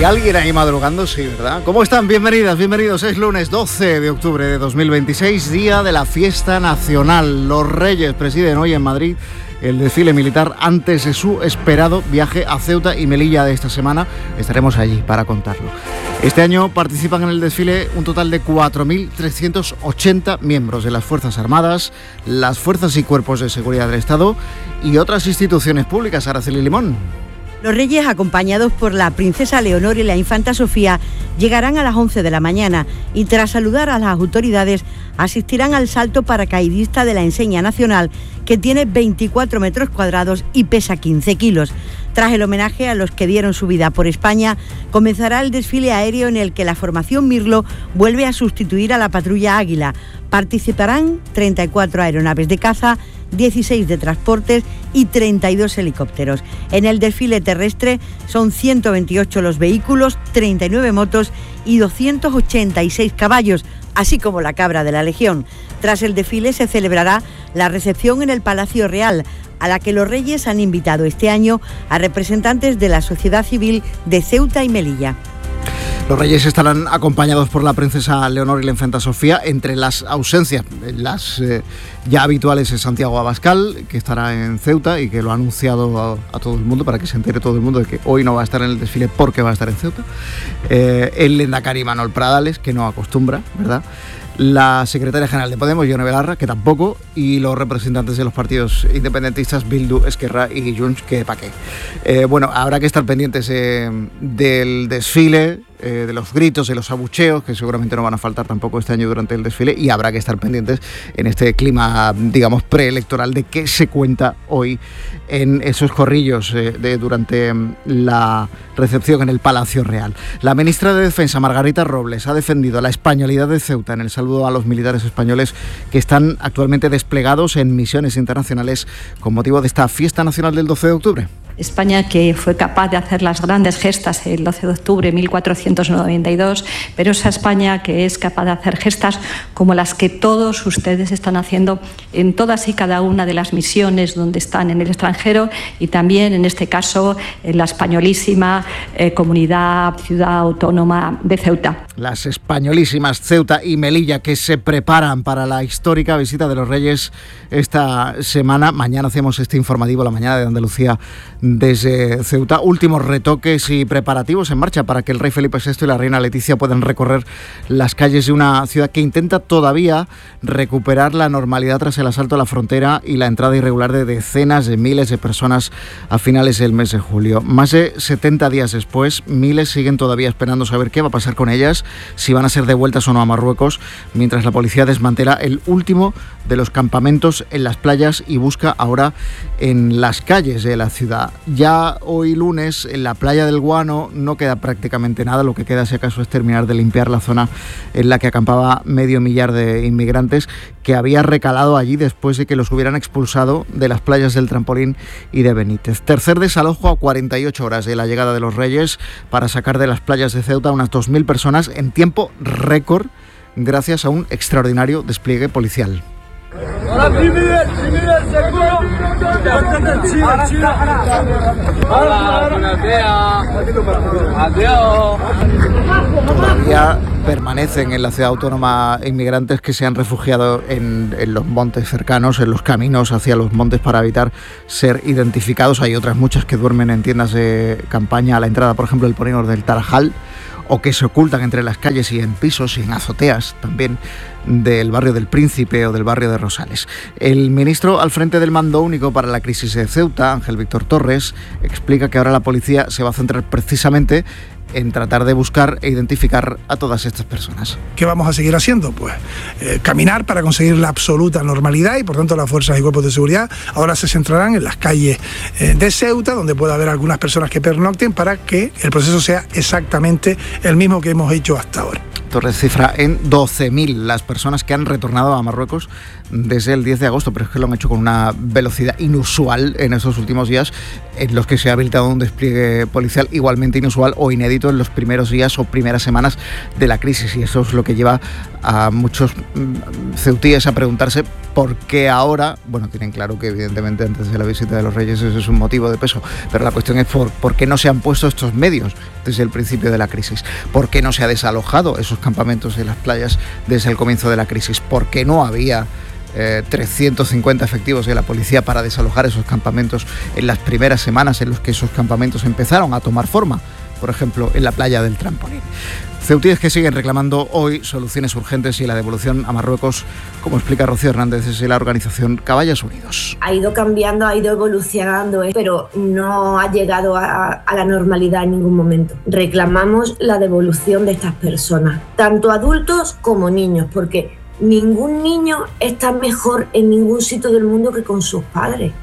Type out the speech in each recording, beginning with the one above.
¿Hay alguien ahí madrugando? Sí, ¿verdad? ¿Cómo están? Bienvenidas, bienvenidos. Es lunes 12 de octubre de 2026, día de la fiesta nacional. Los Reyes presiden hoy en Madrid el desfile militar antes de su esperado viaje a Ceuta y Melilla de esta semana. Estaremos allí para contarlo. Este año participan en el desfile un total de 4.380 miembros de las Fuerzas Armadas, las Fuerzas y Cuerpos de Seguridad del Estado y otras instituciones públicas. Araceli Limón. Los Reyes, acompañados por la princesa Leonor y la infanta Sofía, llegarán a las 11 de la mañana y tras saludar a las autoridades asistirán al salto paracaidista de la enseña nacional, que tiene 24 metros cuadrados y pesa 15 kilos. Tras el homenaje a los que dieron su vida por España, comenzará el desfile aéreo en el que la formación Mirlo vuelve a sustituir a la patrulla Águila. Participarán 34 aeronaves de caza, 16 de transportes y 32 helicópteros. En el desfile terrestre son 128 los vehículos, 39 motos y 286 caballos, así como la cabra de la Legión. Tras el desfile se celebrará la recepción en el Palacio Real, a la que los Reyes han invitado este año a representantes de la sociedad civil de Ceuta y Melilla. Los Reyes estarán acompañados por la princesa Leonor y la infanta Sofía. Entre las ausencias, las ya habituales, es Santiago Abascal, que estará en Ceuta y que lo ha anunciado a todo el mundo, para que se entere todo el mundo de que hoy no va a estar en el desfile porque va a estar en Ceuta. El lehendakari Manuel Pradales, que no acostumbra, ¿verdad? La secretaria general de Podemos, Yone Belarra, que tampoco, y los representantes de los partidos independentistas Bildu, Esquerra y Junts, que pa' qué. Bueno, habrá que estar pendientes del desfile, de los gritos, de los abucheos, que seguramente no van a faltar tampoco este año durante el desfile, y habrá que estar pendientes en este clima, digamos, preelectoral, de qué se cuenta hoy en esos corrillos durante la recepción en el Palacio Real. La ministra de Defensa, Margarita Robles, ha defendido la españolidad de Ceuta en el saludo a los militares españoles que están actualmente desplegados en misiones internacionales con motivo de esta fiesta nacional del 12 de octubre. España, que fue capaz de hacer las grandes gestas el 12 de octubre de 1492, pero esa España que es capaz de hacer gestas como las que todos ustedes están haciendo en todas y cada una de las misiones donde están en el extranjero, y también en este caso en la españolísima comunidad, ciudad autónoma de Ceuta. Las españolísimas Ceuta y Melilla, que se preparan para la histórica visita de los Reyes esta semana. Mañana hacemos este informativo, la mañana de Andalucía, desde Ceuta. Últimos retoques y preparativos en marcha para que el rey Felipe VI y la reina Leticia puedan recorrer las calles de una ciudad que intenta todavía recuperar la normalidad tras el asalto a la frontera y la entrada irregular de decenas de miles de personas a finales del mes de julio. Más de 70 días después, miles siguen todavía esperando saber qué va a pasar con ellas, si van a ser devueltas o no a Marruecos, mientras la policía desmantela el último de los campamentos en las playas y busca ahora en las calles de la ciudad. Ya hoy lunes en la playa del Guano no queda prácticamente nada, lo que queda si acaso es terminar de limpiar la zona en la que acampaba medio millar de inmigrantes que había recalado allí después de que los hubieran expulsado de las playas del Trampolín y de Benítez. Tercer desalojo a 48 horas de la llegada de los Reyes para sacar de las playas de Ceuta unas 2.000 personas en tiempo récord gracias a un extraordinario despliegue policial. Todavía permanecen en la ciudad autónoma inmigrantes que se han refugiado en los montes cercanos, en los caminos hacia los montes para evitar ser identificados. Hay otras muchas que duermen en tiendas de campaña a la entrada, por ejemplo, del polígono del Tarajal, o que se ocultan entre las calles y en pisos y en azoteas también del barrio del Príncipe o del barrio de Rosales. El ministro al frente del Mando Único para la Crisis de Ceuta, Ángel Víctor Torres, explica que ahora la policía se va a centrar precisamente en tratar de buscar e identificar a todas estas personas. ¿Qué vamos a seguir haciendo? Pues caminar para conseguir la absoluta normalidad, y por tanto las fuerzas y cuerpos de seguridad ahora se centrarán en las calles de Ceuta, donde pueda haber algunas personas que pernocten, para que el proceso sea exactamente el mismo que hemos hecho hasta ahora. Torres cifra en 12.000 las personas que han retornado a Marruecos desde el 10 de agosto, pero es que lo han hecho con una velocidad inusual en estos últimos días, en los que se ha habilitado un despliegue policial igualmente inusual o inédito en los primeros días o primeras semanas de la crisis, y eso es lo que lleva a muchos ceutíes a preguntarse por qué ahora. Bueno, tienen claro que evidentemente antes de la visita de los Reyes ese es un motivo de peso, pero la cuestión es por qué no se han puesto estos medios desde el principio de la crisis? ¿Por qué no se ha desalojado esos campamentos de las playas desde el comienzo de la crisis? ¿Por qué no había 350 efectivos de la policía para desalojar esos campamentos en las primeras semanas en los que esos campamentos empezaron a tomar forma? Por ejemplo, en la playa del Trampolín. Ceutíes que siguen reclamando hoy soluciones urgentes y la devolución a Marruecos, como explica Rocío Hernández desde la organización Caballos Unidos. Ha ido cambiando, ha ido evolucionando, pero no ha llegado a la normalidad en ningún momento. Reclamamos la devolución de estas personas, tanto adultos como niños, porque ningún niño está mejor en ningún sitio del mundo que con sus padres.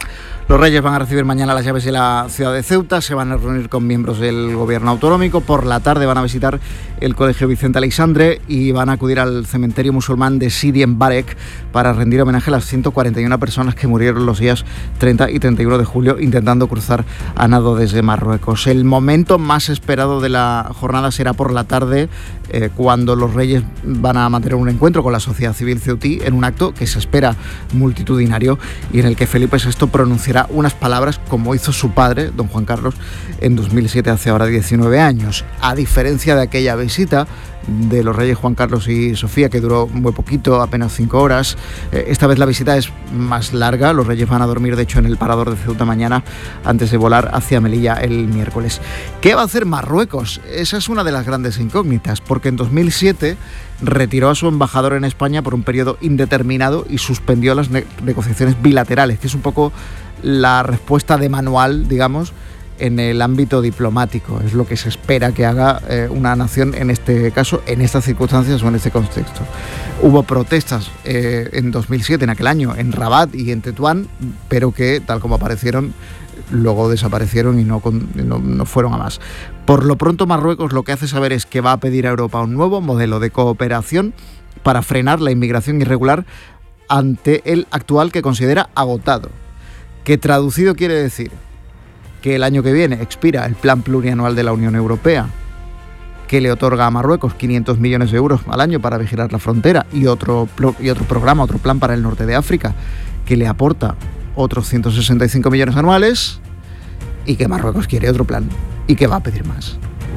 Los Reyes van a recibir mañana las llaves de la ciudad de Ceuta, se van a reunir con miembros del gobierno autonómico, por la tarde van a visitar el Colegio Vicente Aleixandre y van a acudir al cementerio musulmán de Sidi en Barek para rendir homenaje a las 141 personas que murieron los días 30 y 31 de julio intentando cruzar a nado desde Marruecos. El momento más esperado de la jornada será por la tarde, cuando los Reyes van a mantener un encuentro con la sociedad civil ceutí en un acto que se espera multitudinario y en el que Felipe VI pronunciará unas palabras como hizo su padre, don Juan Carlos, en 2007, hace ahora 19 años. A diferencia de aquella visita de los Reyes Juan Carlos y Sofía, que duró muy poquito, apenas 5 horas, esta vez la visita es más larga. Los Reyes van a dormir, de hecho, en el parador de Ceuta mañana antes de volar hacia Melilla el miércoles. ¿Qué va a hacer Marruecos? Esa es una de las grandes incógnitas, porque en 2007 retiró a su embajador en España por un periodo indeterminado y suspendió las negociaciones bilaterales, que es un poco la respuesta de manual, digamos, en el ámbito diplomático. Es lo que se espera que haga una nación en este caso, en estas circunstancias o en este contexto. Hubo protestas en 2007, en aquel año, en Rabat y en Tetuán, pero que, tal como aparecieron, luego desaparecieron y no fueron a más. Por lo pronto, Marruecos lo que hace saber es que va a pedir a Europa un nuevo modelo de cooperación para frenar la inmigración irregular ante el actual, que considera agotado. Que traducido quiere decir que el año que viene expira el plan plurianual de la Unión Europea, que le otorga a Marruecos 500 millones de euros al año para vigilar la frontera y otro plan para el norte de África, que le aporta otros 165 millones anuales, y que Marruecos quiere otro plan y que va a pedir más.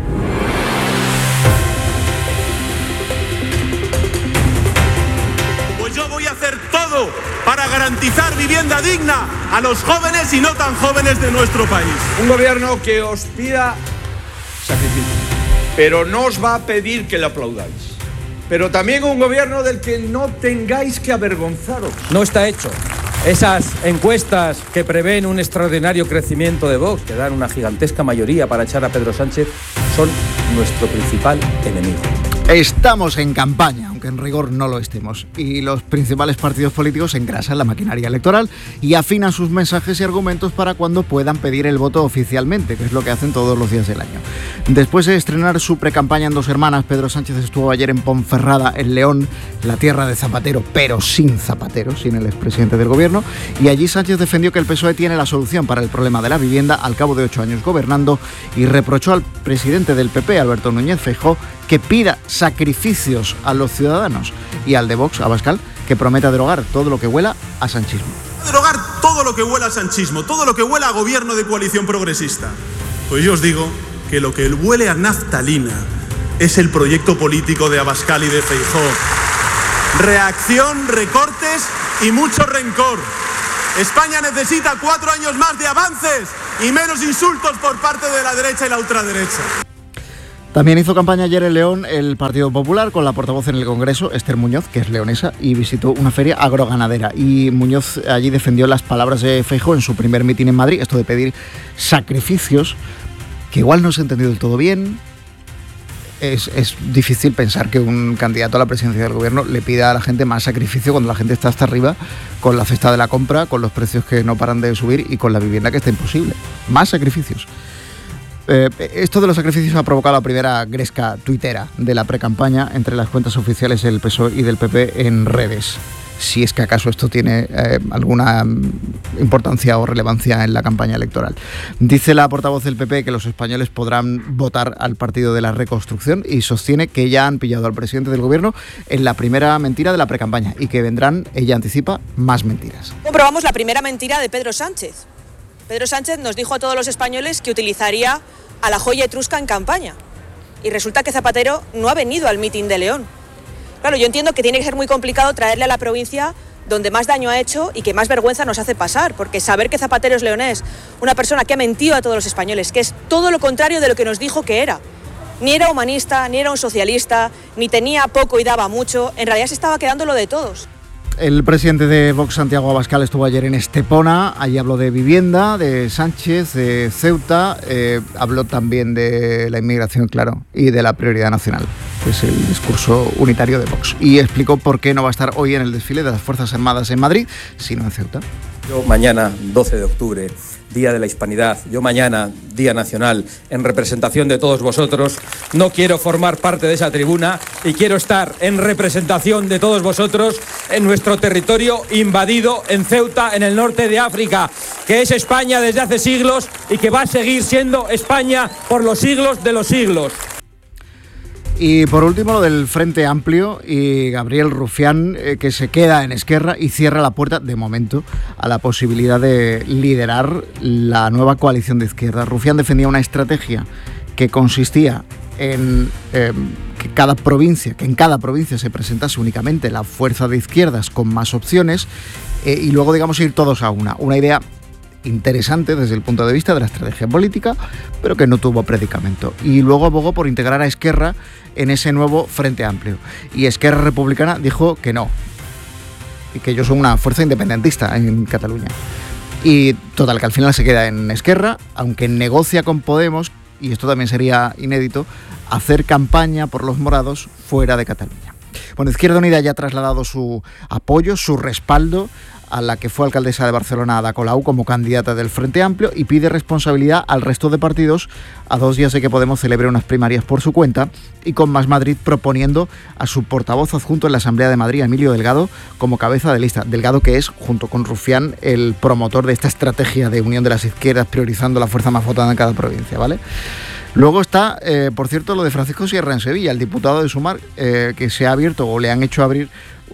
Pues yo voy a hacer todo para garantizar vivienda digna a los jóvenes y no tan jóvenes de nuestro país. Un gobierno que os pida sacrificio, pero no os va a pedir que le aplaudáis. Pero también un gobierno del que no tengáis que avergonzaros. No está hecho. Esas encuestas que prevén un extraordinario crecimiento de Vox, que dan una gigantesca mayoría para echar a Pedro Sánchez, son nuestro principal enemigo. Estamos en campaña, aunque en rigor no lo estemos, y los principales partidos políticos engrasan la maquinaria electoral y afinan sus mensajes y argumentos para cuando puedan pedir el voto oficialmente, que es lo que hacen todos los días del año. Después de estrenar su precampaña en Dos Hermanas, Pedro Sánchez estuvo ayer en Ponferrada, en León, la tierra de Zapatero, pero sin Zapatero, sin el expresidente del gobierno, y allí Sánchez defendió que el PSOE tiene la solución para el problema de la vivienda al cabo de 8 años gobernando y reprochó al presidente del PP, Alberto Núñez Feijóo, que pida sacrificios a los ciudadanos, y al de Vox, Abascal, que prometa derogar todo lo que huela a sanchismo. Derogar todo lo que huela a sanchismo, todo lo que huela a gobierno de coalición progresista. Pues yo os digo que lo que huele a naftalina es el proyecto político de Abascal y de Feijóo. Reacción, recortes y mucho rencor. España necesita 4 años más de avances y menos insultos por parte de la derecha y la ultraderecha. También hizo campaña ayer en León el Partido Popular con la portavoz en el Congreso, Esther Muñoz, que es leonesa, y visitó una feria agroganadera. Y Muñoz allí defendió las palabras de Feijóo en su primer mitin en Madrid, esto de pedir sacrificios, que igual no se ha entendido del todo bien. Es difícil pensar que un candidato a la presidencia del gobierno le pida a la gente más sacrificio cuando la gente está hasta arriba con la cesta de la compra, con los precios que no paran de subir y con la vivienda que está imposible. Más sacrificios. Esto de los sacrificios ha provocado la primera gresca tuitera de la precampaña entre las cuentas oficiales del PSOE y del PP en redes. Si es que acaso esto tiene alguna importancia o relevancia en la campaña electoral. Dice la portavoz del PP que los españoles podrán votar al Partido de la Reconstrucción y sostiene que ya han pillado al presidente del gobierno en la primera mentira de la precampaña y que vendrán, ella anticipa, más mentiras. Comprobamos la primera mentira de Pedro Sánchez. Pedro Sánchez nos dijo a todos los españoles que utilizaría a la joya etrusca en campaña. Y resulta que Zapatero no ha venido al mitin de León. Claro, yo entiendo que tiene que ser muy complicado traerle a la provincia donde más daño ha hecho y que más vergüenza nos hace pasar, porque saber que Zapatero es leonés, una persona que ha mentido a todos los españoles, que es todo lo contrario de lo que nos dijo que era. Ni era humanista, ni era un socialista, ni tenía poco y daba mucho, en realidad se estaba quedando lo de todos. El presidente de Vox, Santiago Abascal, estuvo ayer en Estepona. Allí habló de vivienda, de Sánchez, de Ceuta. Habló también de la inmigración, claro, y de la prioridad nacional, que es el discurso unitario de Vox. Y explicó por qué no va a estar hoy en el desfile de las Fuerzas Armadas en Madrid, sino en Ceuta. Yo mañana, 12 de octubre, Día de la Hispanidad, yo mañana, Día Nacional, en representación de todos vosotros, no quiero formar parte de esa tribuna y quiero estar en representación de todos vosotros en nuestro territorio invadido en Ceuta, en el norte de África, que es España desde hace siglos y que va a seguir siendo España por los siglos de los siglos. Y por último, lo del Frente Amplio y Gabriel Rufián, que se queda en Esquerra y cierra la puerta, de momento, a la posibilidad de liderar la nueva coalición de izquierda. Rufián defendía una estrategia que consistía en que en cada provincia se presentase únicamente la fuerza de izquierdas con más opciones y luego, digamos, ir todos a una idea interesante desde el punto de vista de la estrategia política, pero que no tuvo predicamento. Y luego abogó por integrar a Esquerra en ese nuevo Frente Amplio. Y Esquerra Republicana dijo que no, y que ellos son una fuerza independentista en Cataluña. Y total, que al final se queda en Esquerra, aunque negocia con Podemos, y esto también sería inédito, hacer campaña por los morados fuera de Cataluña. Bueno, Izquierda Unida ya ha trasladado su apoyo, su respaldo a la que fue alcaldesa de Barcelona, Ada Colau, como candidata del Frente Amplio, y pide responsabilidad al resto de partidos a 2 días de que Podemos celebre unas primarias por su cuenta, y con Más Madrid proponiendo a su portavoz adjunto en la Asamblea de Madrid, Emilio Delgado, como cabeza de lista. Delgado, que es, junto con Rufián, el promotor de esta estrategia de unión de las izquierdas, priorizando la fuerza más votada en cada provincia, ¿vale? Luego está, por cierto, lo de Francisco Sierra en Sevilla, el diputado de Sumar, que se ha abierto o le han hecho abrir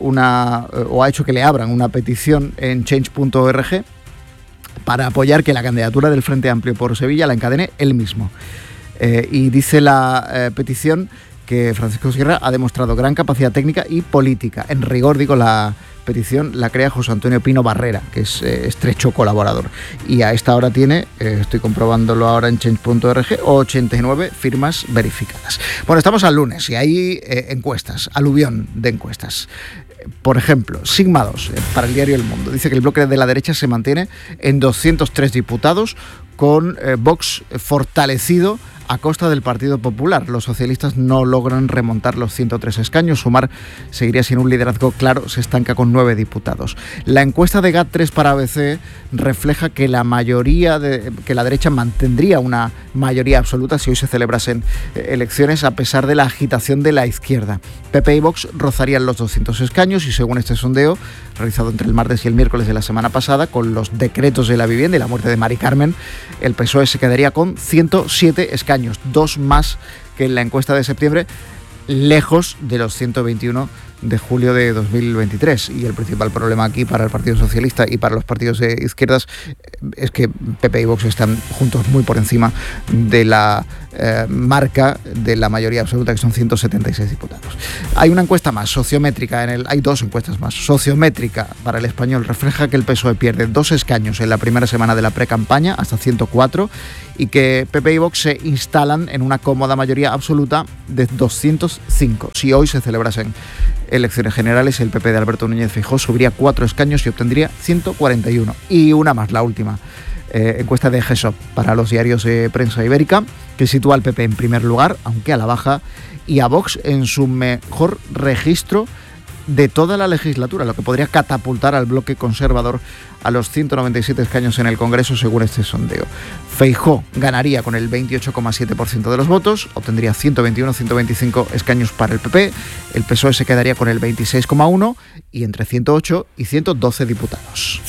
o ha hecho que le abran una petición en change.org para apoyar que la candidatura del Frente Amplio por Sevilla la encadene él mismo. Y dice la petición que Francisco Sierra ha demostrado gran capacidad técnica y política. En rigor, digo, la petición la crea José Antonio Pino Barrera, que es estrecho colaborador. Y a esta hora tiene, estoy comprobándolo ahora en change.org, 89 firmas verificadas. Bueno, estamos al lunes y hay encuestas, aluvión de encuestas. Por ejemplo, Sigma 2, para el diario El Mundo, dice que el bloque de la derecha se mantiene en 203 diputados, con Vox fortalecido a costa del Partido Popular. Los socialistas no logran remontar los 103 escaños. Sumar seguiría sin un liderazgo claro, se estanca con 9 diputados. La encuesta de GAT3 para ABC refleja que la derecha mantendría una mayoría absoluta si hoy se celebrasen elecciones, a pesar de la agitación de la izquierda. PP y Vox rozarían los 200 escaños y, según este sondeo realizado entre el martes y el miércoles de la semana pasada, con los decretos de la vivienda y la muerte de Mari Carmen, el PSOE se quedaría con 107 escaños, 2 más que en la encuesta de septiembre, lejos de los 121 de julio de 2023. Y el principal problema aquí para el Partido Socialista y para los partidos de izquierdas es que PP y Vox están juntos muy por encima de la marca de la mayoría absoluta, que son 176 diputados. Hay una encuesta más, sociométrica, hay 2 encuestas más. Sociométrica para El Español refleja que el PSOE pierde 2 escaños en la primera semana de la precampaña, hasta 104, y que PP y Vox se instalan en una cómoda mayoría absoluta de 205. Si hoy se celebrasen elecciones generales, el PP de Alberto Núñez Feijóo subiría 4 escaños y obtendría 141. Y una más, la última. Encuesta de GESOP para los diarios de prensa ibérica, que sitúa al PP en primer lugar, aunque a la baja, y a Vox en su mejor registro de toda la legislatura, lo que podría catapultar al bloque conservador a los 197 escaños en el Congreso, según este sondeo. Feijóo ganaría con el 28,7% de los votos, obtendría 121-125 escaños para el PP, el PSOE se quedaría con el 26,1% y entre 108 y 112 diputados.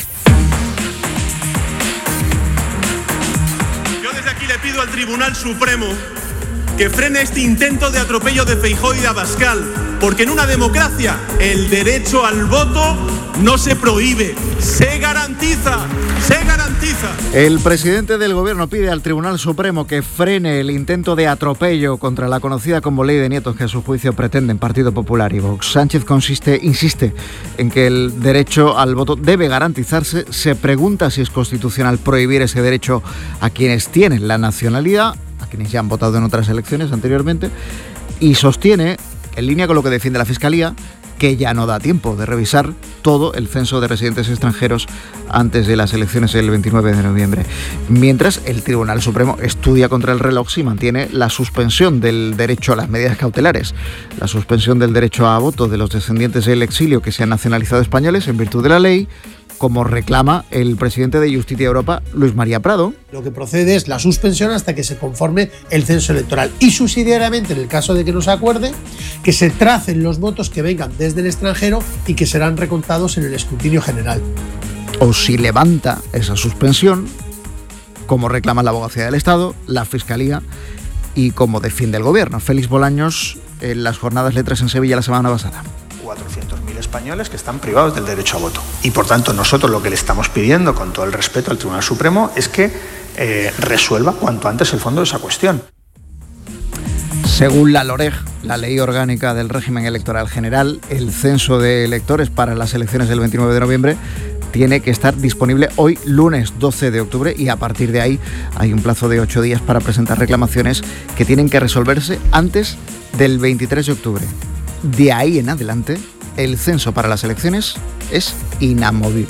Yo desde aquí le pido al Tribunal Supremo que frene este intento de atropello de Feijóo y de Abascal, porque en una democracia el derecho al voto no se prohíbe, se garantiza, se garantiza. El presidente del Gobierno pide al Tribunal Supremo que frene el intento de atropello contra la conocida como Ley de Nietos que a su juicio pretenden Partido Popular y Vox. Sánchez insiste en que el derecho al voto debe garantizarse. Se pregunta si es constitucional prohibir ese derecho a quienes tienen la nacionalidad, a quienes ya han votado en otras elecciones anteriormente, y sostiene, en línea con lo que defiende la Fiscalía, que ya no da tiempo de revisar todo el censo de residentes extranjeros antes de las elecciones del 29 de noviembre. Mientras, el Tribunal Supremo estudia contra el reloj si mantiene la suspensión del derecho a las medidas cautelares, la suspensión del derecho a voto de los descendientes del exilio que se han nacionalizado españoles en virtud de la ley, como reclama el presidente de Justicia Europa, Luis María Prado. Lo que procede es la suspensión hasta que se conforme el censo electoral y subsidiariamente, en el caso de que no se acuerde, que se tracen los votos que vengan desde el extranjero y que serán recontados en el escrutinio general. O si levanta esa suspensión, como reclama la Abogacía del Estado, la Fiscalía y como defiende el Gobierno. Félix Bolaños en las Jornadas Letras en Sevilla la semana pasada. 400.000 españoles que están privados del derecho a voto. Y por tanto nosotros lo que le estamos pidiendo, con todo el respeto al Tribunal Supremo, es que resuelva cuanto antes el fondo de esa cuestión. Según la LOREG, la Ley Orgánica del Régimen Electoral General, el censo de electores para las elecciones del 29 de noviembre tiene que estar disponible hoy, lunes 12 de octubre, y a partir de ahí hay un plazo de 8 días para presentar reclamaciones que tienen que resolverse antes del 23 de octubre. De ahí en adelante, el censo para las elecciones es inamovible.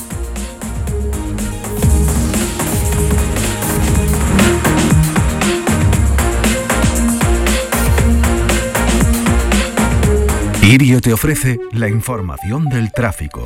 Irio te ofrece la información del tráfico.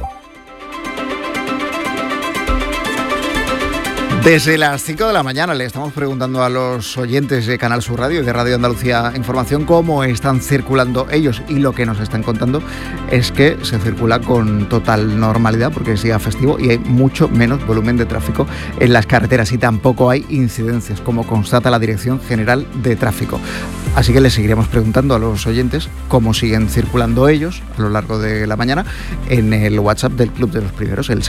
Desde las 5 de la mañana le estamos preguntando a los oyentes de Canal Sur Radio y de Radio Andalucía Información cómo están circulando ellos, y lo que nos están contando es que se circula con total normalidad porque es día festivo y hay mucho menos volumen de tráfico en las carreteras y tampoco hay incidencias, como constata la Dirección General de Tráfico. Así que les seguiremos preguntando a los oyentes cómo siguen circulando ellos a lo largo de la mañana en el WhatsApp del Club de los Primeros, el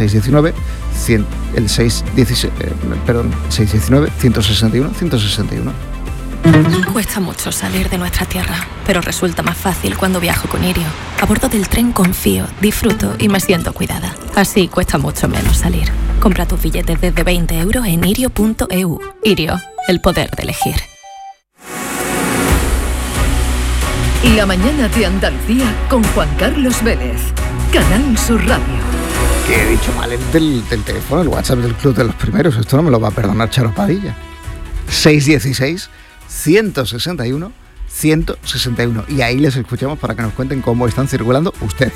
619-161-161. Cuesta mucho salir de nuestra tierra, pero resulta más fácil cuando viajo con Irio. A bordo del tren confío, disfruto y me siento cuidada. Así cuesta mucho menos salir. Compra tus billetes desde 20 euros en irio.eu. Irio, el poder de elegir. La mañana de Andalucía con Juan Carlos Vélez. Canal Sur Radio. Que he dicho mal del teléfono, el WhatsApp del Club de los Primeros. Esto no me lo va a perdonar Charo Padilla. 616-161-161. Y ahí les escuchamos para que nos cuenten cómo están circulando ustedes.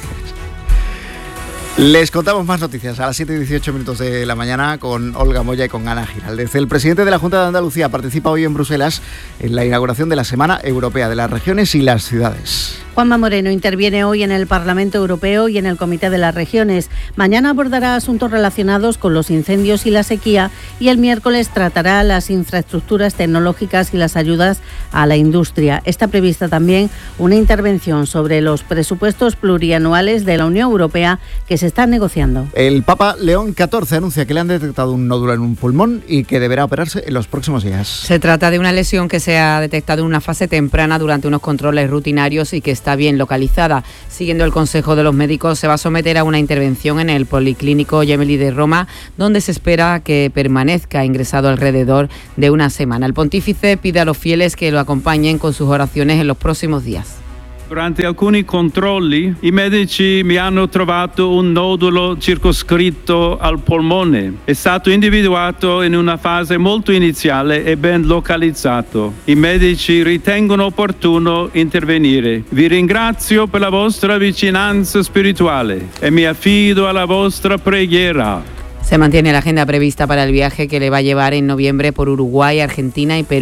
Les contamos más noticias a las 7:18 de la mañana con Olga Moya y con Ana Giraldez. El presidente de la Junta de Andalucía participa hoy en Bruselas en la inauguración de la Semana Europea de las Regiones y las Ciudades. Juanma Moreno interviene hoy en el Parlamento Europeo y en el Comité de las Regiones. Mañana abordará asuntos relacionados con los incendios y la sequía y el miércoles tratará las infraestructuras tecnológicas y las ayudas a la industria. Está prevista también una intervención sobre los presupuestos plurianuales de la Unión Europea que se están negociando. El Papa León XIV anuncia que le han detectado un nódulo en un pulmón y que deberá operarse en los próximos días. Se trata de una lesión que se ha detectado en una fase temprana durante unos controles rutinarios y que está bien localizada. Siguiendo el consejo de los médicos, se va a someter a una intervención en el Policlínico Gemelli de Roma, donde se espera que permanezca ingresado alrededor de una semana. El pontífice pide a los fieles que lo acompañen con sus oraciones en los próximos días. Durante alcuni controlli i medici mi hanno trovato un nodulo circoscritto al polmone. È stato individuato in una fase molto iniziale e ben localizzato. I medici ritengono opportuno intervenire. Vi ringrazio per la vostra vicinanza spirituale e mi affido alla vostra preghiera. Se mantiene la agenda prevista para el viaje que le va a llevar en noviembre por Uruguay, Argentina y Perú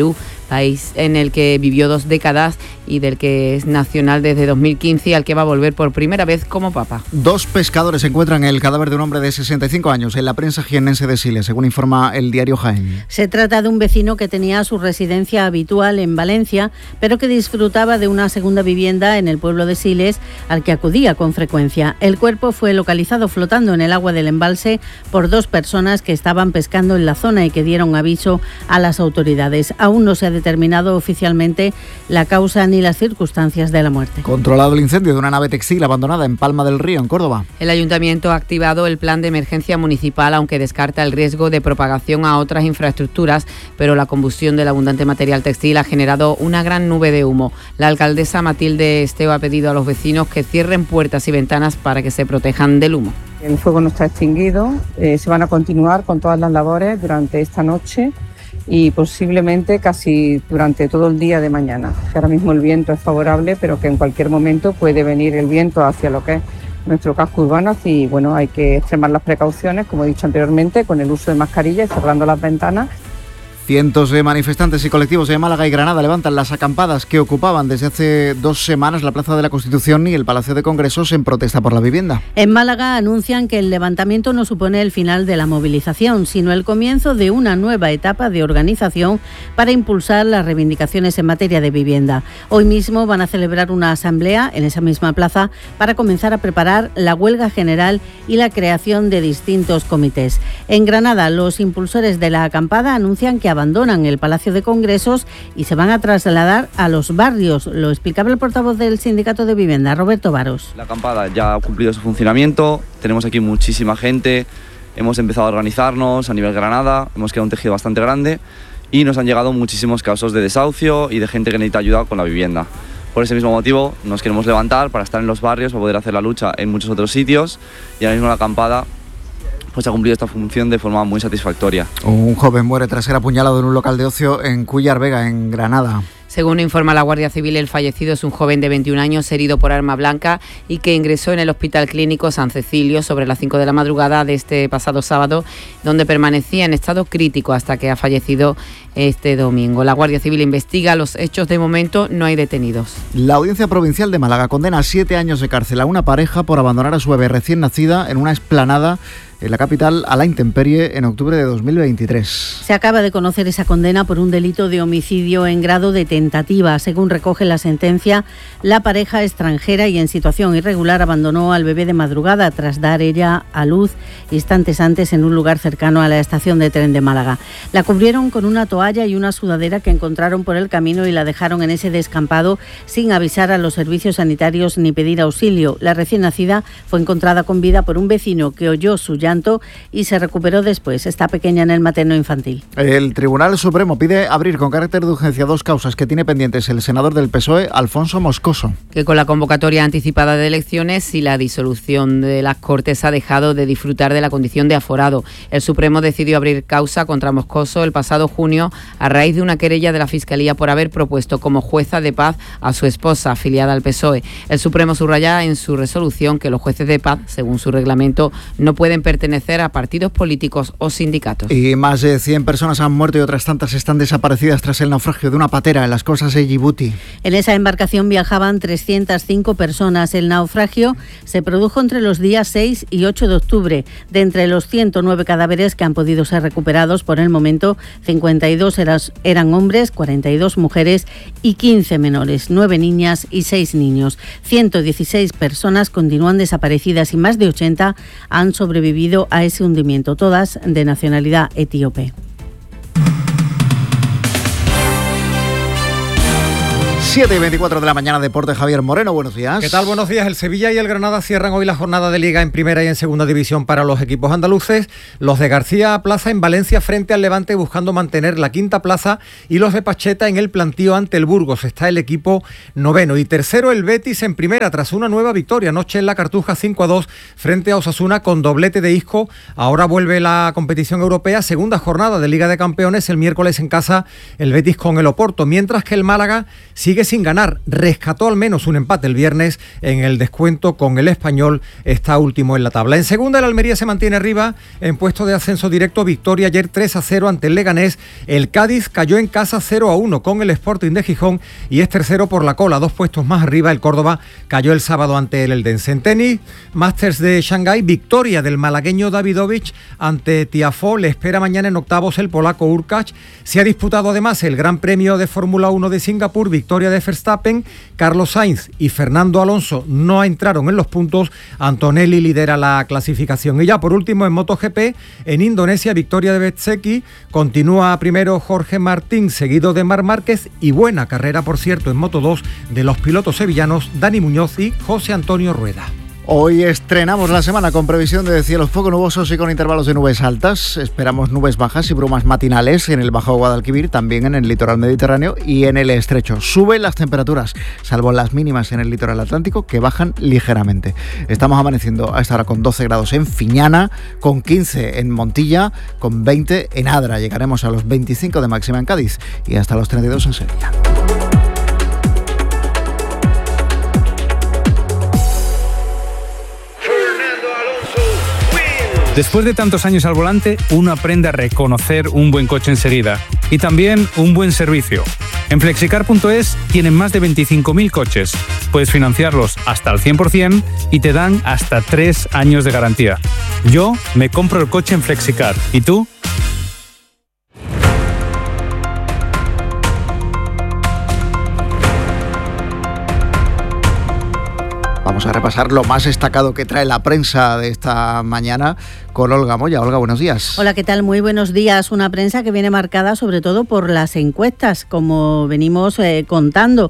país en el que vivió 2 décadas y del que es nacional desde 2015 y al que va a volver por primera vez como papa. 2 pescadores encuentran el cadáver de un hombre de 65 años en la prensa jiennense de Siles, según informa el diario Jaén. Se trata de un vecino que tenía su residencia habitual en Valencia, pero que disfrutaba de una segunda vivienda en el pueblo de Siles, al que acudía con frecuencia. El cuerpo fue localizado flotando en el agua del embalse por 2 personas que estaban pescando en la zona y que dieron aviso a las autoridades. Aún no se ha determinado oficialmente la causa ni las circunstancias de la muerte. Controlado el incendio de una nave textil abandonada en Palma del Río, en Córdoba. El ayuntamiento ha activado el plan de emergencia municipal, aunque descarta el riesgo de propagación a otras infraestructuras, pero la combustión del abundante material textil ha generado una gran nube de humo. La alcaldesa Matilde Esteo ha pedido a los vecinos que cierren puertas y ventanas para que se protejan del humo. El fuego no está extinguido, se van a continuar con todas las labores durante esta noche y posiblemente casi durante todo el día de mañana. Ahora mismo el viento es favorable, pero que en cualquier momento puede venir el viento hacia lo que es nuestro casco urbano y bueno, hay que extremar las precauciones, como he dicho anteriormente, con el uso de mascarilla y cerrando las ventanas. Cientos de manifestantes y colectivos de Málaga y Granada levantan las acampadas que ocupaban desde hace 2 semanas la Plaza de la Constitución y el Palacio de Congresos en protesta por la vivienda. En Málaga anuncian que el levantamiento no supone el final de la movilización, sino el comienzo de una nueva etapa de organización para impulsar las reivindicaciones en materia de vivienda. Hoy mismo van a celebrar una asamblea en esa misma plaza para comenzar a preparar la huelga general y la creación de distintos comités. En Granada, los impulsores de la acampada anuncian que abandonan el Palacio de Congresos y se van a trasladar a los barrios. Lo explicaba el portavoz del Sindicato de Vivienda, Roberto Varos. La acampada ya ha cumplido su funcionamiento, tenemos aquí muchísima gente, hemos empezado a organizarnos a nivel Granada, hemos creado un tejido bastante grande y nos han llegado muchísimos casos de desahucio y de gente que necesita ayuda con la vivienda. Por ese mismo motivo nos queremos levantar para estar en los barrios, para poder hacer la lucha en muchos otros sitios y ahora mismo la acampada pues ha cumplido esta función de forma muy satisfactoria. Un joven muere tras ser apuñalado en un local de ocio en Cúllar Vega, en Granada. Según informa la Guardia Civil, el fallecido es un joven de 21 años herido por arma blanca y que ingresó en el Hospital Clínico San Cecilio sobre las 5 de la madrugada de este pasado sábado, donde permanecía en estado crítico hasta que ha fallecido este domingo. La Guardia Civil investiga los hechos, de momento no hay detenidos. La Audiencia Provincial de Málaga condena a 7 años de cárcel a una pareja por abandonar a su bebé recién nacida en una explanada en la capital a la intemperie en octubre de 2023. Se acaba de conocer esa condena por un delito de homicidio en grado de tentativa. Según recoge la sentencia, la pareja extranjera y en situación irregular abandonó al bebé de madrugada tras dar ella a luz instantes antes en un lugar cercano a la estación de tren de Málaga. La cubrieron con una toalla y una sudadera que encontraron por el camino y la dejaron en ese descampado sin avisar a los servicios sanitarios ni pedir auxilio. La recién nacida fue encontrada con vida por un vecino que oyó su llanto y se recuperó después. Está pequeña en el materno infantil. El Tribunal Supremo pide abrir con carácter de urgencia 2 causas que tiene pendientes el senador del PSOE, Alfonso Moscoso. Que con la convocatoria anticipada de elecciones y la disolución de las Cortes ha dejado de disfrutar de la condición de aforado. El Supremo decidió abrir causa contra Moscoso el pasado junio a raíz de una querella de la Fiscalía por haber propuesto como jueza de paz a su esposa, afiliada al PSOE. El Supremo subraya en su resolución que los jueces de paz, según su reglamento, no pueden pertenecer a partidos políticos o sindicatos. Y más de 100 personas han muerto y otras tantas están desaparecidas tras el naufragio de una patera en las costas de Djibouti. En esa embarcación viajaban 305 personas. El naufragio se produjo entre los días 6 y 8 de octubre. De entre los 109 cadáveres que han podido ser recuperados por el momento, 52 eran hombres, 42 mujeres y 15 menores, 9 niñas y 6 niños. 116 personas continúan desaparecidas y más de 80 han sobrevivido a ese hundimiento, todas de nacionalidad etíope. 7:24 de la mañana, Deporte, Javier Moreno, buenos días. ¿Qué tal? Buenos días. El Sevilla y el Granada cierran hoy la jornada de Liga en Primera y en Segunda División para los equipos andaluces. Los de García Plaza en Valencia frente al Levante buscando mantener la quinta plaza y los de Pacheta en el plantío ante el Burgos. Está el equipo noveno. Y tercero el Betis en Primera tras una nueva victoria anoche en la Cartuja 5-2 frente a Osasuna con doblete de Isco. Ahora vuelve la competición europea, segunda jornada de Liga de Campeones el miércoles en casa el Betis con el Oporto, mientras que el Málaga sigue sin ganar. Rescató al menos un empate el viernes en el descuento con el Español, está último en la tabla. En segunda, el Almería se mantiene arriba en puesto de ascenso directo. Victoria ayer 3-0 ante el Leganés. El Cádiz cayó en casa 0-1 con el Sporting de Gijón y es tercero por la cola, 2 puestos más arriba. El Córdoba cayó el sábado ante el Eldense. En tenis, Masters de Shanghái, victoria del malagueño Davidovich ante Tiafoe. Le espera mañana en octavos el polaco Urkacz. Se ha disputado además el Gran Premio de Fórmula 1 de Singapur, victoria de Verstappen. Carlos Sainz y Fernando Alonso no entraron en los puntos. Antonelli lidera la clasificación. Y ya por último en MotoGP, en Indonesia, victoria de Bezzecchi. Continúa primero Jorge Martín, seguido de Marc Márquez, y buena carrera, por cierto, en Moto2 de los pilotos sevillanos Dani Muñoz y José Antonio Rueda. Hoy estrenamos la semana con previsión de cielos poco nubosos y con intervalos de nubes altas. Esperamos nubes bajas y brumas matinales en el Bajo Guadalquivir, también en el litoral mediterráneo y en el estrecho. Suben las temperaturas, salvo las mínimas en el litoral atlántico, que bajan ligeramente. Estamos amaneciendo a esta hora con 12 grados en Fiñana, con 15 en Montilla, con 20 en Adra. Llegaremos a los 25 de máxima en Cádiz y hasta los 32 en Sevilla. Después de tantos años al volante, uno aprende a reconocer un buen coche enseguida y también un buen servicio. En Flexicar.es tienen más de 25.000 coches. Puedes financiarlos hasta el 100% y te dan hasta 3 años de garantía. Yo me compro el coche en Flexicar. ¿Y tú? Vamos a repasar lo más destacado que trae la prensa de esta mañana con Olga Moya. Olga, buenos días. Hola, ¿qué tal? Muy buenos días. Una prensa que viene marcada sobre todo por las encuestas, como venimos contando.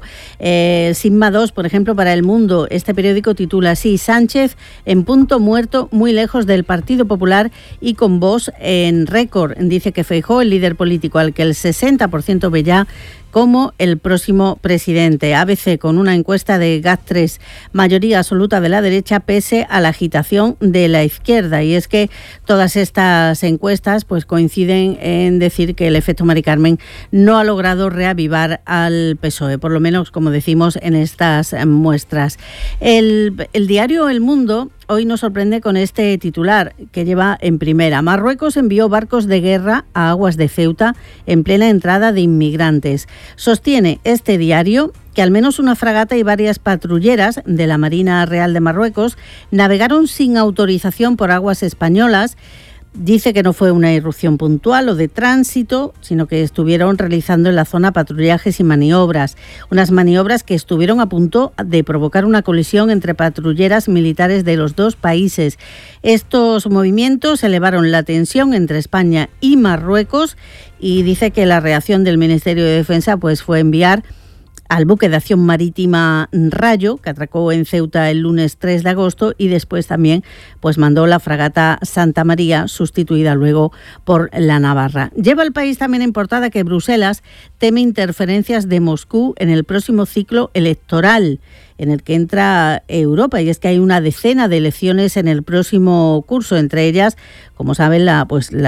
Sigma 2, por ejemplo, para El Mundo, este periódico titula así: Sánchez en punto muerto, muy lejos del Partido Popular y con voz en récord. Dice que Feijóo, el líder político al que el 60% ve ya como el próximo presidente. ABC con una encuesta de GAT3, mayoría absoluta de la derecha pese a la agitación de la izquierda. Y es que todas estas encuestas pues coinciden en decir que el efecto Mari Carmen no ha logrado reavivar al PSOE, por lo menos, como decimos, en estas muestras. El diario El Mundo hoy nos sorprende con este titular que lleva en primera: Marruecos envió barcos de guerra a aguas de Ceuta en plena entrada de inmigrantes. Sostiene este diario que al menos una fragata y varias patrulleras de la Marina Real de Marruecos navegaron sin autorización por aguas españolas. Dice que no fue una irrupción puntual o de tránsito, sino que estuvieron realizando en la zona patrullajes y maniobras. Unas maniobras que estuvieron a punto de provocar una colisión entre patrulleras militares de los dos países. Estos movimientos elevaron la tensión entre España y Marruecos y dice que la reacción del Ministerio de Defensa pues fue enviar al buque de acción marítima Rayo, que atracó en Ceuta el lunes 3 de agosto, y después también pues mandó la fragata Santa María, sustituida luego por la Navarra. Lleva el país también en portada que Bruselas teme interferencias de Moscú en el próximo ciclo electoral en el que entra Europa, y es que hay una decena de elecciones en el próximo curso, entre ellas, como saben, la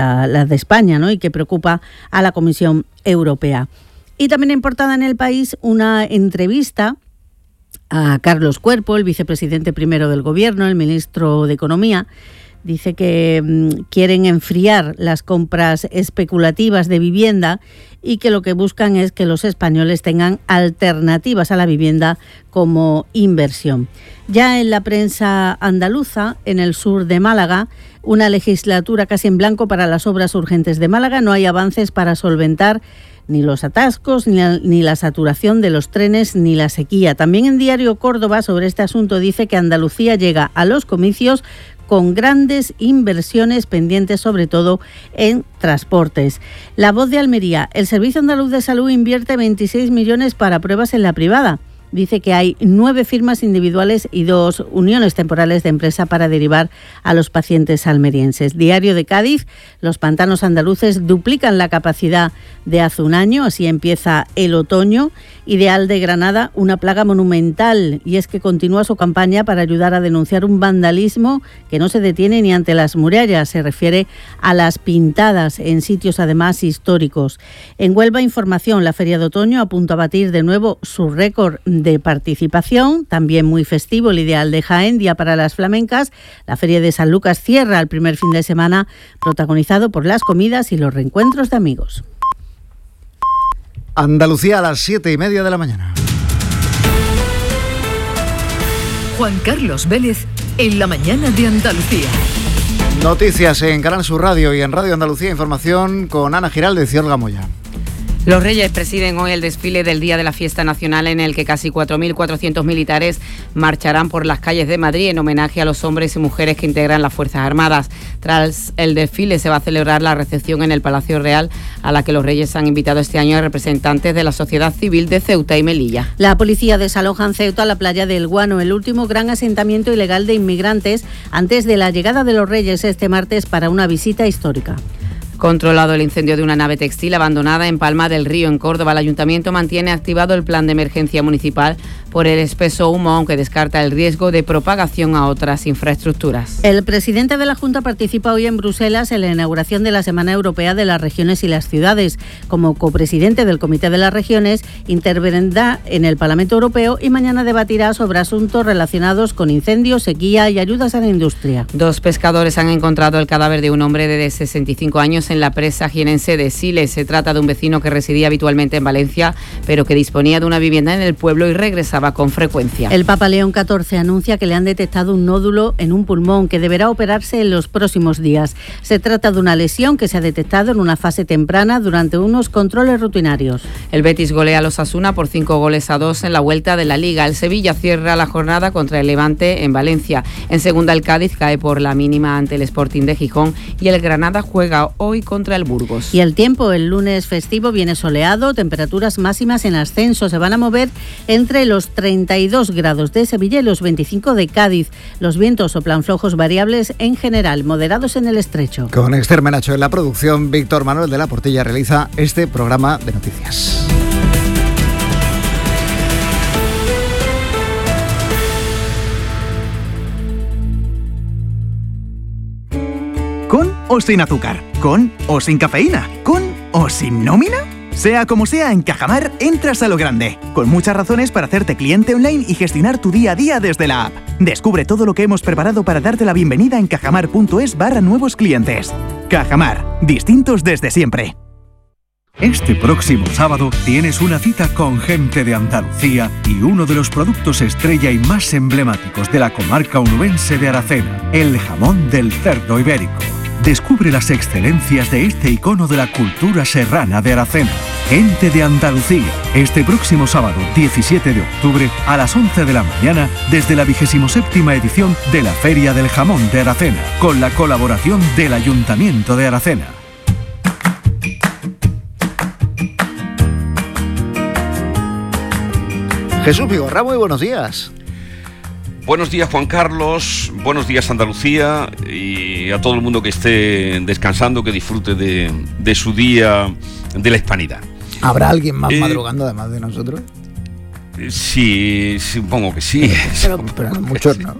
de España, ¿no? Y que preocupa a la Comisión Europea. Y también en portada en El País una entrevista a Carlos Cuerpo, el vicepresidente primero del Gobierno, el ministro de Economía. Dice que quieren enfriar las compras especulativas de vivienda y que lo que buscan es que los españoles tengan alternativas a la vivienda como inversión. Ya en la prensa andaluza, en el sur de Málaga, una legislatura casi en blanco para las obras urgentes de Málaga. No hay avances para solventar ni los atascos, ni la saturación de los trenes, ni la sequía. También en Diario Córdoba sobre este asunto dice que Andalucía llega a los comicios con grandes inversiones pendientes, sobre todo en transportes. La Voz de Almería: el Servicio Andaluz de Salud invierte 26 millones para pruebas en la privada. dice que hay 9 firmas individuales y 2 uniones temporales de empresa para derivar a los pacientes almerienses. Diario de Cádiz, los pantanos andaluces duplican la capacidad de hace un año, así empieza el otoño. Ideal de Granada, una plaga monumental, y es que continúa su campaña para ayudar a denunciar un vandalismo que no se detiene ni ante las murallas. Se refiere a las pintadas en sitios además históricos. En Huelva, información, la Feria de Otoño a punto a batir de nuevo su récord de participación, también muy festivo el Ideal de Jaén, día para las flamencas. La Feria de San Lucas cierra el primer fin de semana, protagonizado por las comidas y los reencuentros de amigos. Andalucía a las 7:30 de la mañana. Juan Carlos Vélez en la mañana de Andalucía. Noticias en Canal Sur Radio y en Radio Andalucía, información con Ana Giraldez y Olga Moya. Los Reyes presiden hoy el desfile del Día de la Fiesta Nacional, en el que casi 4.400 militares marcharán por las calles de Madrid en homenaje a los hombres y mujeres que integran las Fuerzas Armadas. Tras el desfile se va a celebrar la recepción en el Palacio Real, a la que los Reyes han invitado este año a representantes de la sociedad civil de Ceuta y Melilla. La policía desaloja en Ceuta la playa del Guano, el último gran asentamiento ilegal de inmigrantes antes de la llegada de los Reyes este martes para una visita histórica. Controlado el incendio de una nave textil abandonada en Palma del Río, en Córdoba, el Ayuntamiento mantiene activado el plan de emergencia municipal por el espeso humo, aunque descarta el riesgo de propagación a otras infraestructuras. El presidente de la Junta participa hoy en Bruselas en la inauguración de la Semana Europea de las Regiones y las Ciudades. Como copresidente del Comité de las Regiones, intervendrá en el Parlamento Europeo y mañana debatirá sobre asuntos relacionados con incendios, sequía y ayudas a la industria. 2 pescadores han encontrado el cadáver de un hombre de 65 años en la presa jienense de Siles. Se trata de un vecino que residía habitualmente en Valencia, pero que disponía de una vivienda en el pueblo y regresaba con frecuencia. El Papa León XIV anuncia que le han detectado un nódulo en un pulmón que deberá operarse en los próximos días. Se trata de una lesión que se ha detectado en una fase temprana durante unos controles rutinarios. El Betis golea a los Osasuna por 5-2 en la vuelta de la Liga. El Sevilla cierra la jornada contra el Levante en Valencia. En segunda, el Cádiz cae por la mínima ante el Sporting de Gijón y el Granada juega hoy contra el Burgos. Y el tiempo, el lunes festivo viene soleado, temperaturas máximas en ascenso, se van a mover entre los 32 grados de Sevilla y los 25 de Cádiz. Los vientos soplan flojos variables en general, moderados en el estrecho. Con Esther Menacho en la producción, Víctor Manuel de la Portilla realiza este programa de noticias. ¿Con o sin azúcar? ¿Con o sin cafeína? ¿Con o sin nómina? Sea como sea, en Cajamar entras a lo grande, con muchas razones para hacerte cliente online y gestionar tu día a día desde la app. Descubre todo lo que hemos preparado para darte la bienvenida en cajamar.es/nuevos clientes. Cajamar, distintos desde siempre. Este próximo sábado tienes una cita con gente de Andalucía y uno de los productos estrella y más emblemáticos de la comarca onubense de Aracena, el jamón del cerdo ibérico. Descubre las excelencias de este icono de la cultura serrana de Aracena. Gente de Andalucía, este próximo sábado 17 de octubre a las 11 de la mañana desde la 27ª edición de la Feria del Jamón de Aracena, con la colaboración del Ayuntamiento de Aracena. Jesús Vigorra, muy buenos días. Buenos días, Juan Carlos, buenos días, Andalucía, y a todo el mundo que esté descansando, que disfrute de su día de la Hispanidad. ¿Habrá alguien más madrugando además de nosotros? Sí, supongo que sí. Pero no muchos, ¿no?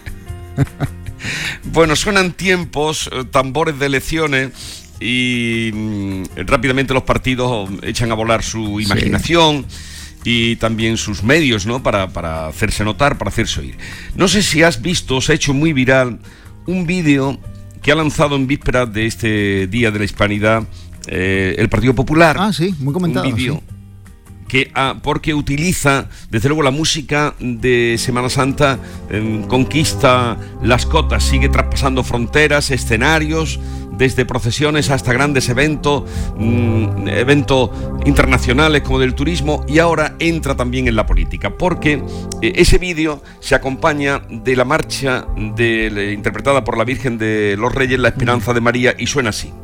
Bueno, suenan tiempos, tambores de elecciones, y rápidamente los partidos echan a volar su imaginación. Sí. Y también sus medios, ¿no? Para hacerse notar, para hacerse oír. No sé si has visto, se ha hecho muy viral un vídeo que ha lanzado en vísperas de este Día de la Hispanidad el Partido Popular. Ah, sí, muy comentado. Un vídeo sí. Porque utiliza, desde luego, la música de Semana Santa, conquista las cotas, sigue traspasando fronteras, escenarios, desde procesiones hasta grandes eventos internacionales como del turismo, y ahora entra también en la política, porque ese vídeo se acompaña de la marcha interpretada por la Virgen de los Reyes, La Esperanza de María, y suena así.